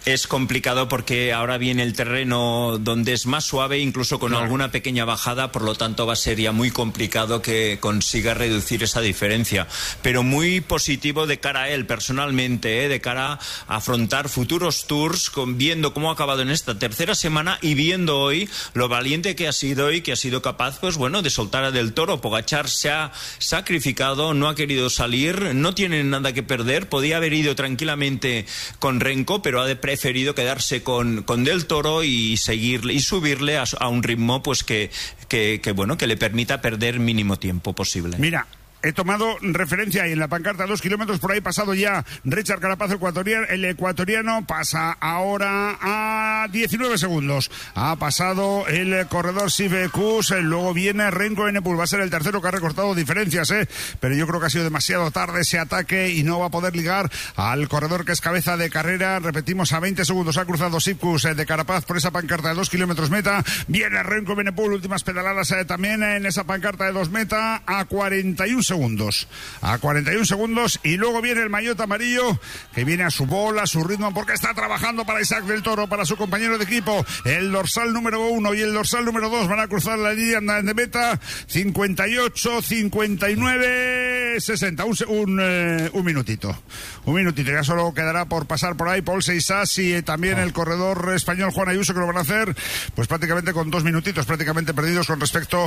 Es complicado porque ahora viene el terreno donde es más suave, incluso con claro. alguna pequeña bajada, por lo tanto va a ser ya muy complicado que consiga reducir esa diferencia. Pero muy positivo de cara a él personalmente, ¿eh? de cara a afrontar futuros tours, con, viendo cómo ha acabado en esta tercera semana y viendo hoy lo valiente que ha sido y que ha sido capaz, pues bueno, de soltar a Del Toro. Pogačar se ha sacrificado, no ha querido salir, no tiene nada que perder, podía haber ido tranquilamente con Renko, pero ha de preferido quedarse con, con Del Toro y seguirle y subirle a, a un ritmo pues que, que, que bueno que le permita perder mínimo tiempo posible. Mira, he tomado referencia y en la pancarta dos kilómetros por ahí pasado ya Richard Carapaz, ecuatoriano, el ecuatoriano pasa ahora a diecinueve segundos. Ha pasado el corredor Sivkus, luego viene Renko Evenepoel, va a ser el tercero que ha recortado diferencias, ¿eh? pero yo creo que ha sido demasiado tarde ese ataque y no va a poder ligar al corredor que es cabeza de carrera. Repetimos, a veinte segundos ha cruzado Sivkus eh, de Carapaz por esa pancarta de dos kilómetros meta. Viene Renko Evenepoel, últimas pedaladas eh, también en esa pancarta de dos meta a cuarenta y un segundos. A cuarenta y un segundos y luego viene el maillot amarillo que viene a su bola, a su ritmo, porque está trabajando para Isaac Del Toro, para su compañero de equipo. El dorsal número uno y el dorsal número dos van a cruzar la línea de meta. cincuenta y ocho, cincuenta y nueve, sesenta. Un, un, eh, un minutito. Un minutito. Ya solo quedará por pasar por ahí Paul Seixas y eh, también oh. el corredor español Juan Ayuso, que lo van a hacer pues prácticamente con dos minutitos prácticamente perdidos con respecto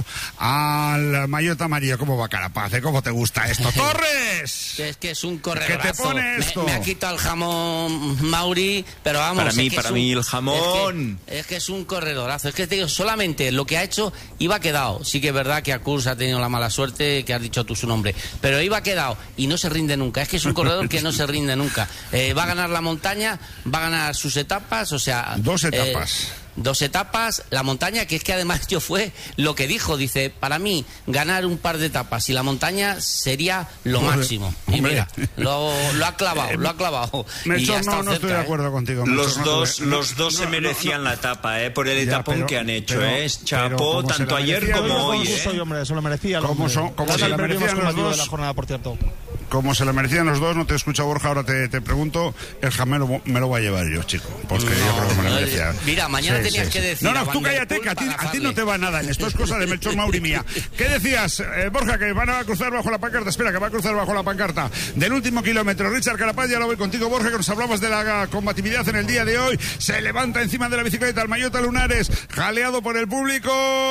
al maillot amarillo. ¿Cómo va Carapaz? ¿Eh? ¿Cómo te gusta esto? ¡Torres! Es que es un corredorazo. ¿Qué te pone esto? Me, me ha quitado el jamón Mauri, pero vamos. Para mí, es que para es mí un, el jamón. Es que, es que es un corredorazo. Es que te digo, solamente lo que ha hecho iba quedado. Sí que es verdad que Akurs ha tenido la mala suerte que has dicho tú su nombre, pero iba quedado y no se rinde nunca. Es que es un corredor que no se rinde nunca. Eh, va a ganar la montaña, va a ganar sus etapas, o sea... Dos etapas. Eh, Dos etapas, la montaña, que es que además yo fue lo que dijo, dice, para mí ganar un par de etapas y la montaña sería lo hombre, máximo. Y hombre. mira, lo, lo ha clavado, lo ha clavado. Melchor, no, no cerca, estoy de acuerdo ¿eh? contigo. Los Melchor, dos, no, los dos no, se no, merecían no, no. la etapa, ¿eh? por el Ya, etapón pero, que han hecho, pero, ¿eh? Chapó, tanto ayer como hoy. ¿eh? Soy, hombre, eso lo merecía. Como, son, como se lo merecían los dos. De la jornada, por cierto. Como se lo merecían los dos, no te escucha Borja, ahora te, te pregunto, el jamón me lo voy a llevar yo, chico, porque no, yo creo que me lo merecía. Mira, mañana sí, tenías sí, que sí. decir... No, no, tú cállate, que a ti, a ti no te va nada en esto, es cosa de Melchor Mauri mía. ¿Qué decías, eh, Borja, que van a cruzar bajo la pancarta? Espera, que va a cruzar bajo la pancarta del último kilómetro. Richard Carapaz, ya lo voy contigo, Borja, que nos hablabas de la combatividad en el día de hoy. Se levanta encima de la bicicleta el maillot Lunares, jaleado por el público.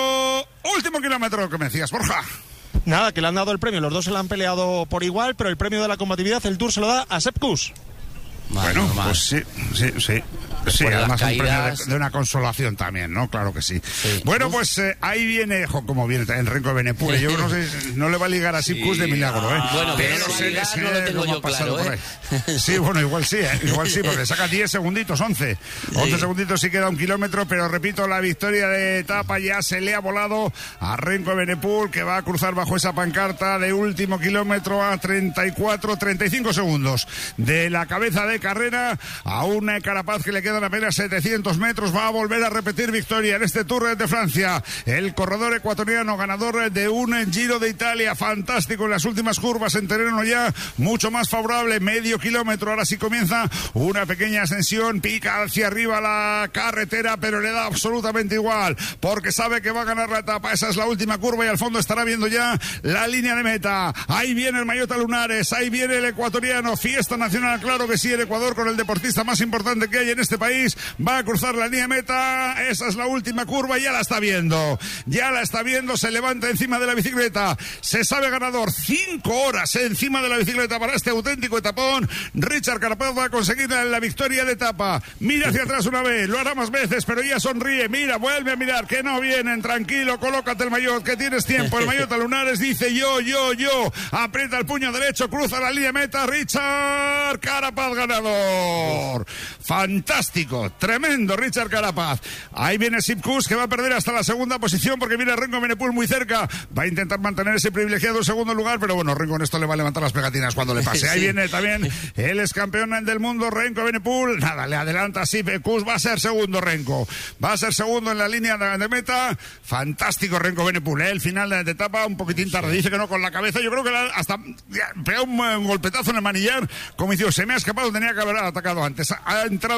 Último kilómetro, que me decías, Borja. Nada, que le han dado el premio, los dos se lo han peleado por igual, pero el premio de la combatividad, el Tour se lo da a Sepp Kuss. Bueno, normal. pues sí, sí, sí. Sí, Por además las un premio de, caídas... de una consolación también, ¿no? Claro que sí. sí. Bueno, Uf. pues eh, ahí viene, jo, como viene en Renko Evenepoel. Yo no sé, no le va a ligar a Sí. Sivkus de milagro, ¿eh? Bueno, pero no se ligar, sé no lo tengo cómo yo ha pasado claro, por ahí. Sí, bueno, igual sí, ¿eh? Igual sí, porque saca diez segunditos, once. once Sí. segunditos sí queda un kilómetro, pero repito, la victoria de etapa ya se le ha volado a Renko Evenepoel, que va a cruzar bajo esa pancarta de último kilómetro a treinta y cuatro, treinta y cinco segundos. De la cabeza de carrera a un Carapaz que le quedan apenas setecientos metros, va a volver a repetir victoria en este Tour de Francia. El corredor ecuatoriano, ganador de un Giro de Italia fantástico en las últimas curvas, en terreno ya mucho más favorable, medio kilómetro. Ahora sí comienza una pequeña ascensión, pica hacia arriba la carretera, pero le da absolutamente igual, porque sabe que va a ganar la etapa. Esa es la última curva y al fondo estará viendo ya la línea de meta. Ahí viene el maillot Lunares, ahí viene el ecuatoriano, fiesta nacional, claro que sí, el Ecuador con el deportista más importante que hay en este país, va a cruzar la línea de meta. Esa es la última curva, ya la está viendo, ya la está viendo, se levanta encima de la bicicleta, se sabe ganador, cinco horas encima de la bicicleta para este auténtico etapón. Richard Carapaz va a conseguir la victoria de etapa, mira hacia atrás una vez, lo hará más veces, pero ya sonríe, mira, vuelve a mirar, que no vienen, tranquilo, colócate el maillot, que tienes tiempo. El maillot Lunares dice yo, yo, yo, aprieta el puño derecho, cruza la línea de meta, Richard Carapaz ganador. Fantástico, tremendo Richard Carapaz. Ahí viene Sivkus, que va a perder hasta la segunda posición porque viene Renko Evenepoel muy cerca, va a intentar mantener ese privilegiado segundo lugar, pero bueno, Renko en esto le va a levantar las pegatinas cuando le pase. Ahí sí. Viene también el ex campeón del mundo Renko Evenepoel, nada, le adelanta Sivkus, va a ser segundo Renko, va a ser segundo en la línea de, de meta. Fantástico Renko Evenepoel, ¿eh? El final de, de etapa un poquitín tarde, dice que no con la cabeza, yo creo que la, hasta pega un, un golpetazo en el manillar, como dice, se me ha escapado, tenía que haber atacado antes. Ha entrado también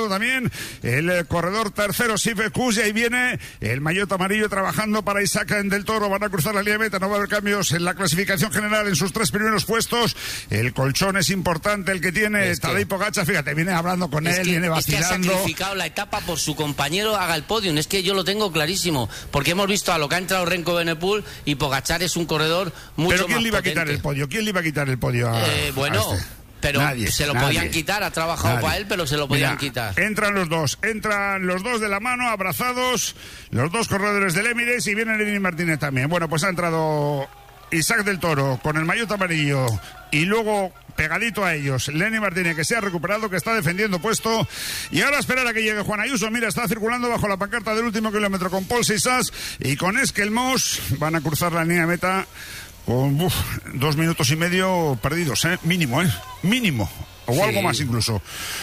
también el eh, corredor tercero, Sife Kus, y ahí viene el maillot amarillo trabajando para Isaac del Toro. Van a cruzar la línea de meta, no va a haber cambios en la clasificación general en sus tres primeros puestos. El colchón es importante, el que tiene es Tadej Pogačar, fíjate, viene hablando con él, que, viene vacilando. Es que ha sacrificado la etapa por su compañero haga el podium, es que yo lo tengo clarísimo, porque hemos visto a lo que ha entrado Renko Benepul y Pogačar es un corredor mucho más ¿Pero quién le iba potente. a quitar el podio? ¿Quién le iba a quitar el podio a, eh, bueno, a este? Pero nadie, se lo nadie, podían quitar, ha trabajado nadie. para él, pero se lo podían Mira, quitar. Entran los dos, entran los dos de la mano, abrazados, los dos corredores del Emirates, y viene Lenny Martínez también. Bueno, pues ha entrado Isaac del Toro con el maillot amarillo y luego pegadito a ellos Lenny Martínez, que se ha recuperado, que está defendiendo puesto, y ahora esperar a que llegue Juan Ayuso. Mira, está circulando bajo la pancarta del último kilómetro con Paul Sisas y con Esquelmos. Van a cruzar la línea de meta con uf, dos minutos y medio perdidos, ¿eh? Mínimo, ¿eh? Mínimo. O sí. Algo más incluso.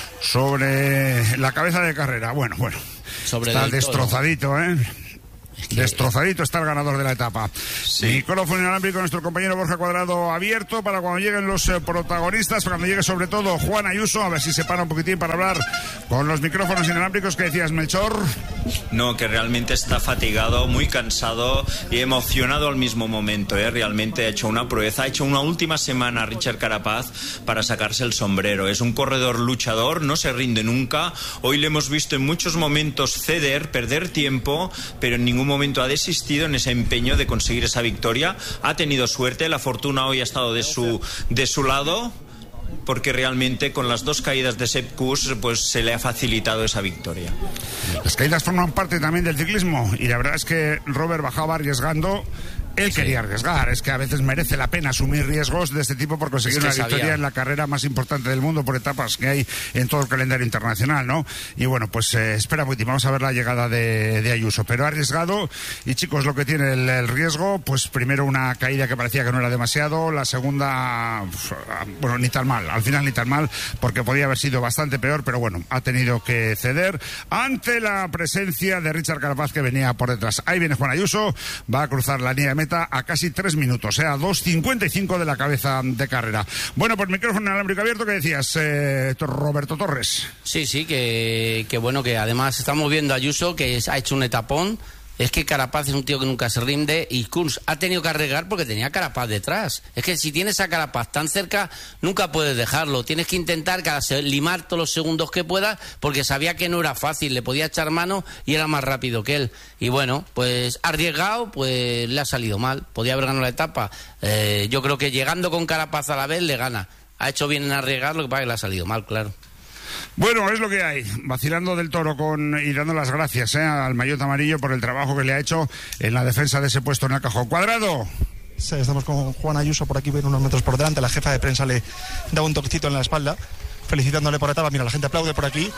Sobre la cabeza de carrera. Bueno, bueno. Sobre está destrozadito, todo. ¿eh? Que... Destrozadito está el ganador de la etapa. Sí. Micrófono inalámbrico, nuestro compañero Borja Cuadrado abierto para cuando lleguen los eh, protagonistas, para cuando llegue sobre todo Juan Ayuso, a ver si se para un poquitín para hablar con los micrófonos inalámbricos. ¿Qué decías, Melchor? No, que realmente está fatigado, muy cansado y emocionado al mismo momento, ¿eh? Realmente ha hecho una proeza, ha hecho una última semana Richard Carapaz para sacarse el sombrero. Es un corredor luchador, no se rinde nunca. Hoy le hemos visto en muchos momentos ceder, perder tiempo, pero en ningún momento ha desistido en ese empeño de conseguir esa victoria. Ha tenido suerte, la fortuna hoy ha estado de su, de su lado, porque realmente con las dos caídas de Sepp Kuss pues se le ha facilitado esa victoria. Las caídas forman parte también del ciclismo y la verdad es que Robert bajaba arriesgando. Él sí. quería arriesgar, es que a veces merece la pena asumir riesgos de este tipo por conseguir es que una sabía. victoria en la carrera más importante del mundo por etapas que hay en todo el calendario internacional, ¿no? Y bueno, pues eh, espera muy vamos a ver la llegada de, de Ayuso, pero ha arriesgado y chicos, lo que tiene el, el riesgo, pues primero una caída que parecía que no era demasiado, la segunda, bueno, ni tan mal, al final ni tan mal, porque podía haber sido bastante peor, pero bueno, ha tenido que ceder ante la presencia de Richard Carapaz que venía por detrás. Ahí viene Juan Ayuso, va a cruzar la línea de meta a casi tres minutos, eh, a dos cincuenta y cinco de la cabeza de carrera. Bueno, pues micrófono inalámbrico abierto, ¿qué decías, eh, Roberto Torres? Sí, sí, que, que bueno, que además estamos viendo a Ayuso, que ha hecho un etapón. Es que Carapaz es un tío que nunca se rinde y Kuss ha tenido que arriesgar porque tenía Carapaz detrás. Es que si tienes a Carapaz tan cerca, nunca puedes dejarlo. Tienes que intentar cada limar todos los segundos que puedas porque sabía que no era fácil, le podía echar mano y era más rápido que él. Y bueno, pues arriesgado, pues le ha salido mal. Podía haber ganado la etapa. Eh, yo creo que llegando con Carapaz a la vez le gana. Ha hecho bien en arriesgar, lo que pasa es que le ha salido mal, claro. Bueno, es lo que hay, vacilando del Toro con y dando las gracias eh, al maillot amarillo por el trabajo que le ha hecho en la defensa de ese puesto en el cajón. Cuadrado. Sí, estamos con Juan Ayuso por aquí, ven unos metros por delante, la jefa de prensa le da un toquecito en la espalda, felicitándole por etapa. Mira, la gente aplaude por aquí.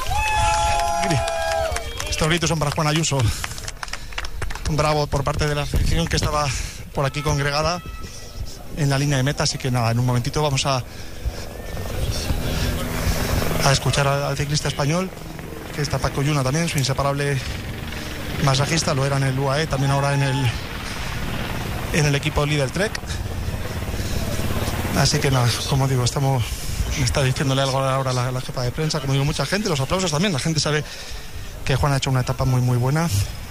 Mire, estos gritos son para Juan Ayuso. Bravo por parte de la afición que estaba por aquí congregada en la línea de meta, así que nada, en un momentito vamos a a escuchar al, al ciclista español, que está Paco Yuna también, su inseparable masajista, lo era en el U A E, también ahora en el en el equipo Lidl Trek. Así que nada, como digo, estamos me está diciéndole algo ahora a la, la jefa de prensa, como digo, mucha gente, los aplausos también, la gente sabe que Juan ha hecho una etapa muy muy buena.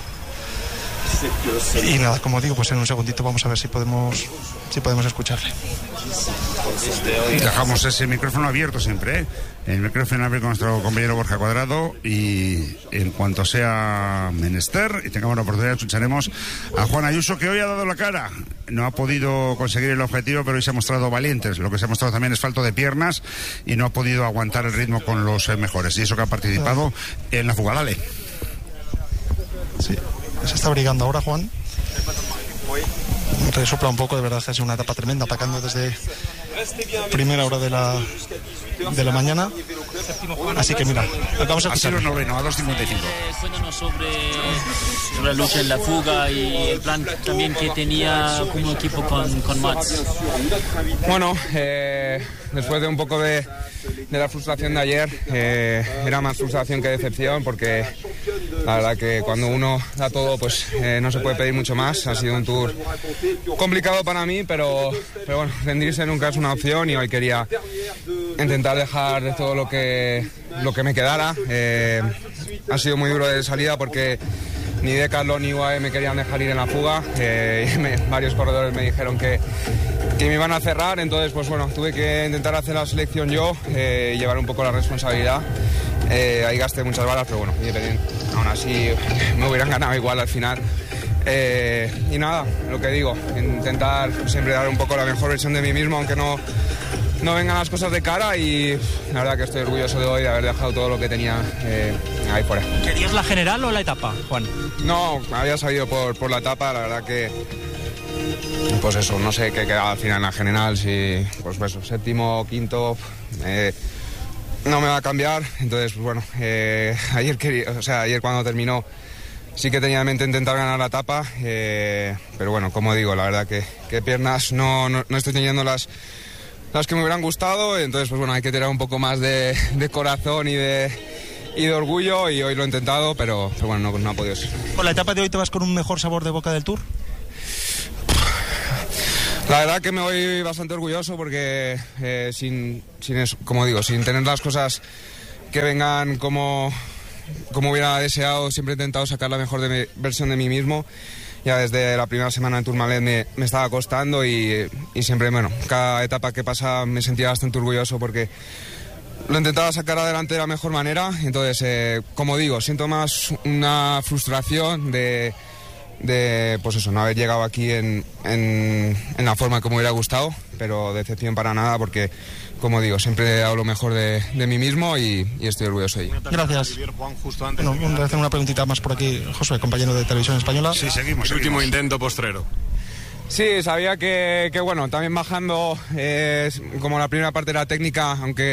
Y nada, como digo, pues en un segundito vamos a ver si podemos si podemos escucharle. Dejamos ese micrófono abierto siempre, ¿eh? El micrófono abierto con nuestro compañero Borja Cuadrado y en cuanto sea menester y tengamos la oportunidad escucharemos a Juan Ayuso, que hoy ha dado la cara. No ha podido conseguir el objetivo, pero hoy se ha mostrado valientes. Lo que se ha mostrado también es falto de piernas y no ha podido aguantar el ritmo con los mejores. Y eso que ha participado en la fuga. Dale. Sí. Se está brigando ahora Juan, resopla un poco, de verdad que ha sido una etapa tremenda, atacando desde primera hora de la de la mañana, así que mira, vamos a escuchar. Así lo noveno, a dos cincuenta y cinco. Cuéntanos sobre, sobre la lucha en la fuga y el plan también que tenía como equipo con, con Mats. Bueno, eh, después de un poco de, de la frustración de ayer, eh, era más frustración que decepción porque la verdad que cuando uno da todo, pues eh, no se puede pedir mucho más. Ha sido un tour complicado para mí, pero, pero bueno, rendirse nunca es una opción y hoy quería intentar dejar de todo lo que, lo que me quedara. Eh, ha sido muy duro de salida porque ni Decathlon ni U A E me querían dejar ir en la fuga. Eh, me, varios corredores me dijeron que, que me iban a cerrar, entonces pues bueno, tuve que intentar hacer la selección yo eh, y llevar un poco la responsabilidad. Eh, ahí gasté muchas balas, pero bueno, aún así me hubieran ganado igual al final. Eh, y nada, lo que digo, intentar siempre dar un poco la mejor versión de mí mismo, aunque no, no vengan las cosas de cara, y la verdad que estoy orgulloso de hoy de haber dejado todo lo que tenía eh, ahí fuera. ¿Querías la general o la etapa, Juan? No, había salido por, por la etapa, la verdad que pues eso, no sé qué quedaba al final en la general, si pues eso, séptimo, quinto, eh, no me va a cambiar, entonces pues bueno, eh, ayer quería, o sea, ayer cuando terminó sí que tenía en mente intentar ganar la etapa, eh, pero bueno, como digo, la verdad que, que piernas no, no, no estoy teniendo las, las que me hubieran gustado, entonces pues bueno, hay que tirar un poco más de, de corazón y de, y de orgullo, y hoy lo he intentado, pero, pero bueno, no, no ha podido ser. ¿Con la etapa de hoy te vas con un mejor sabor de boca del Tour? La verdad que me voy bastante orgulloso porque eh, sin, sin eso, como digo, sin tener las cosas que vengan como, como hubiera deseado, siempre he intentado sacar la mejor de mi, versión de mí mismo. Ya desde la primera semana en Tourmalet me, me estaba costando y, y siempre, bueno, cada etapa que pasa me sentía bastante orgulloso porque lo intentaba sacar adelante de la mejor manera. Entonces, eh, como digo, siento más una frustración de... de pues eso, no haber llegado aquí en, en, en la forma que me hubiera gustado, pero decepción para nada porque, como digo, siempre he dado lo mejor de, de mí mismo y, y estoy orgulloso de ello. Gracias. Bueno, voy a hacer una preguntita más por aquí, Josué, compañero de Televisión Española. Sí, seguimos. El último intento postrero. Sí, sabía que, que bueno, también bajando, eh, como la primera parte era técnica, aunque